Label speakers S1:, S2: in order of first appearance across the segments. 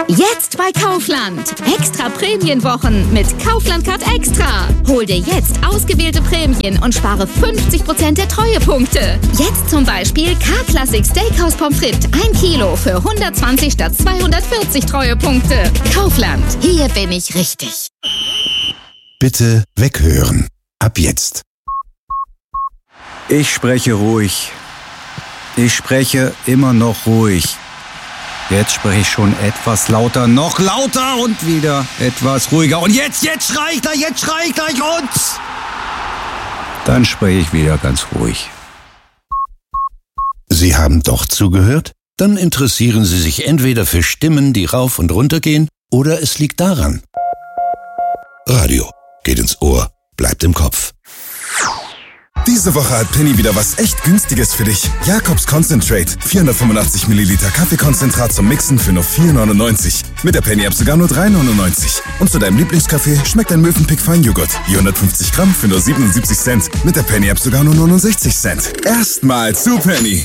S1: Jetzt bei Kaufland. Extra Prämienwochen mit Kaufland Card Extra. Hol dir jetzt ausgewählte Prämien und spare 50% der Treuepunkte. Jetzt zum Beispiel K-Classic Steakhouse Pommes frites 1 Kilo für 120 statt 240 Treuepunkte. Kaufland. Hier bin ich richtig.
S2: Bitte weghören. Ab jetzt.
S3: Ich spreche ruhig. Ich spreche immer noch ruhig. Jetzt spreche ich schon etwas lauter, noch lauter und wieder etwas ruhiger. Und jetzt schrei ich gleich und dann spreche ich wieder ganz ruhig.
S2: Sie haben doch zugehört? Dann interessieren Sie sich entweder für Stimmen, die rauf und runter gehen, oder es liegt daran. Radio geht ins Ohr, bleibt im Kopf.
S4: Diese Woche hat Penny wieder was echt Günstiges für dich. Jacobs Concentrate. 485 Milliliter Kaffeekonzentrat zum Mixen für nur 4,99. Mit der Penny-App sogar nur 3,99. Und zu deinem Lieblingskaffee schmeckt ein Mövenpick Feinjoghurt. Je 150 Gramm für nur 77 Cent. Mit der Penny-App sogar nur 69 Cent. Erstmal zu Penny.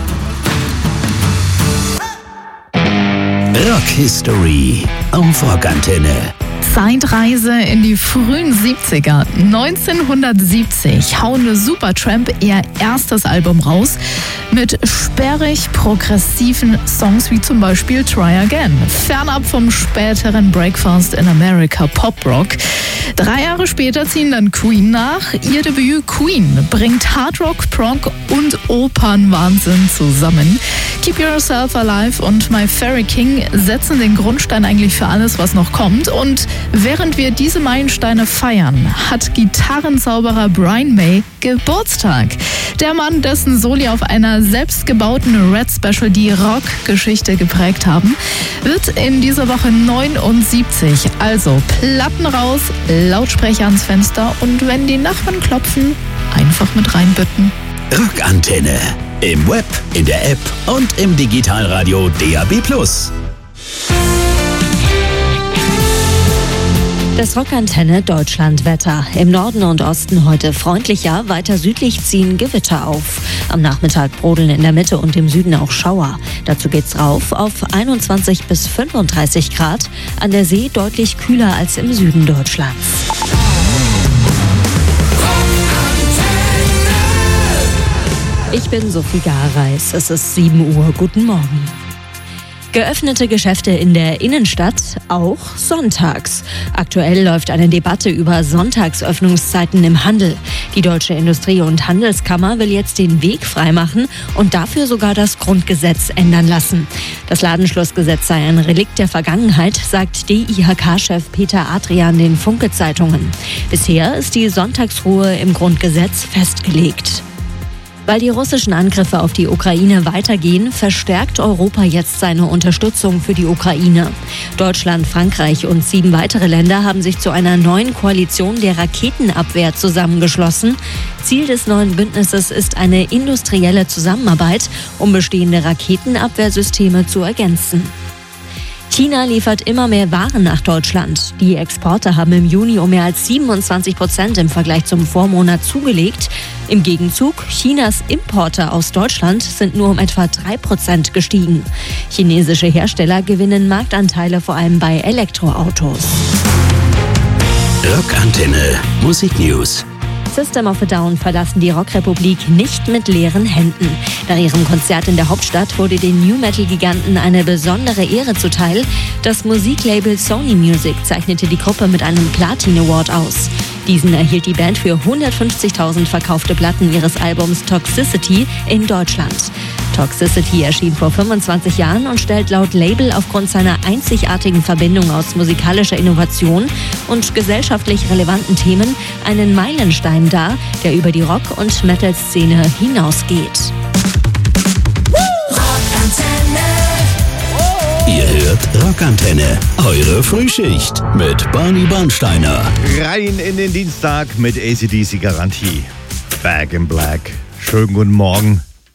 S5: Rock History auf Rockantenne.
S6: Zeitreise in die frühen 70er. 1970 hauen Supertramp ihr erstes Album raus mit sperrig progressiven Songs wie zum Beispiel Try Again. Fernab vom späteren Breakfast in America Pop-Rock. 3 Jahre später ziehen dann Queen nach. Ihr Debüt Queen bringt Hardrock, Prog und Opernwahnsinn zusammen. Keep Yourself Alive und My Fairy King setzen den Grundstein eigentlich für alles, was noch kommt. Und während wir diese Meilensteine feiern, hat Gitarrenzauberer Brian May Geburtstag. Der Mann, dessen Soli auf einer selbstgebauten Red Special die Rockgeschichte geprägt haben, wird in dieser Woche 79. Also Platten raus, Lautsprecher ans Fenster und wenn die Nachbarn klopfen, einfach mit reinbütten.
S5: Rockantenne. Im Web, in der App und im Digitalradio DAB+.
S7: Das Rockantenne Deutschlandwetter. Im Norden und Osten heute freundlicher, weiter südlich ziehen Gewitter auf. Am Nachmittag brodeln in der Mitte und im Süden auch Schauer. Dazu geht's rauf auf 21 bis 35 Grad. An der See deutlich kühler als im Süden Deutschlands. Ich bin Sophie Gareis. Es ist 7 Uhr. Guten Morgen. Geöffnete Geschäfte in der Innenstadt, auch sonntags. Aktuell läuft eine Debatte über Sonntagsöffnungszeiten im Handel. Die Deutsche Industrie- und Handelskammer will jetzt den Weg freimachen und dafür sogar das Grundgesetz ändern lassen. Das Ladenschlussgesetz sei ein Relikt der Vergangenheit, sagt DIHK-Chef Peter Adrian den Funke-Zeitungen. Bisher ist die Sonntagsruhe im Grundgesetz festgelegt. Weil die russischen Angriffe auf die Ukraine weitergehen, verstärkt Europa jetzt seine Unterstützung für die Ukraine. Deutschland, Frankreich und 7 weitere Länder haben sich zu einer neuen Koalition der Raketenabwehr zusammengeschlossen. Ziel des neuen Bündnisses ist eine industrielle Zusammenarbeit, um bestehende Raketenabwehrsysteme zu ergänzen. China liefert immer mehr Waren nach Deutschland. Die Exporte haben im Juni um mehr als 27% im Vergleich zum Vormonat zugelegt. Im Gegenzug, Chinas Importe aus Deutschland sind nur um etwa 3% gestiegen. Chinesische Hersteller gewinnen Marktanteile vor allem bei Elektroautos.
S5: Rockantenne Musik News.
S7: System of a Down verlassen die Rockrepublik nicht mit leeren Händen. Nach ihrem Konzert in der Hauptstadt wurde den New-Metal-Giganten eine besondere Ehre zuteil. Das Musiklabel Sony Music zeichnete die Gruppe mit einem Platin Award aus. Diesen erhielt die Band für 150.000 verkaufte Platten ihres Albums Toxicity in Deutschland. Toxicity erschien vor 25 Jahren und stellt laut Label aufgrund seiner einzigartigen Verbindung aus musikalischer Innovation und gesellschaftlich relevanten Themen einen Meilenstein dar, der über die Rock- und Metal-Szene hinausgeht.
S5: Ihr hört Rockantenne, eure Frühschicht mit Barney Bernsteiner.
S8: Rein in den Dienstag mit AC/DC Garantie. Back in Black. Schönen guten Morgen.